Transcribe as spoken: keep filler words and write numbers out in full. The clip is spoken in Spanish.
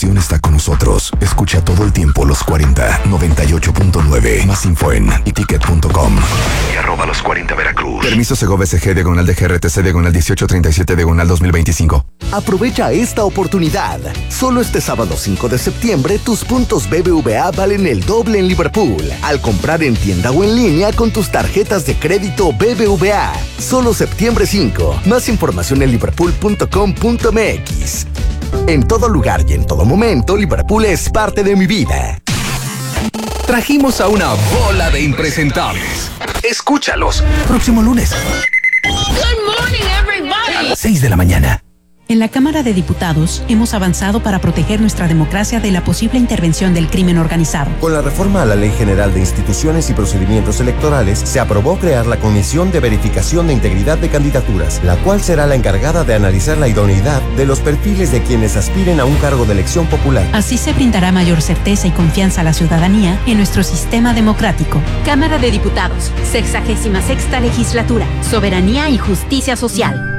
pasión está con nosotros. Escucha todo el tiempo los cuarenta, noventa y ocho punto nueve. Más info en iticket punto com y arroba los cuarenta Veracruz. Permiso Segov S G diagonal de G R T C diagonal dieciocho treinta y siete diagonal dos mil veinticinco. Aprovecha esta oportunidad. Solo este sábado cinco de septiembre, tus puntos B B V A valen el doble en Liverpool. Al comprar en tienda o en línea con tus tarjetas de crédito B B V A. Solo septiembre cinco. Más información en liverpool punto com punto m x. En todo lugar y en todo momento, Liverpool es parte de mi vida. Trajimos a una bola de impresentables. Escúchalos. Próximo lunes. Good morning, everybody. A las seis de la mañana. En la Cámara de Diputados hemos avanzado para proteger nuestra democracia de la posible intervención del crimen organizado. Con la reforma a la Ley General de Instituciones y Procedimientos Electorales, se aprobó crear la Comisión de Verificación de Integridad de Candidaturas, la cual será la encargada de analizar la idoneidad de los perfiles de quienes aspiren a un cargo de elección popular. Así se brindará mayor certeza y confianza a la ciudadanía en nuestro sistema democrático. Cámara de Diputados, sexagésima sexta legislatura, Soberanía y Justicia Social.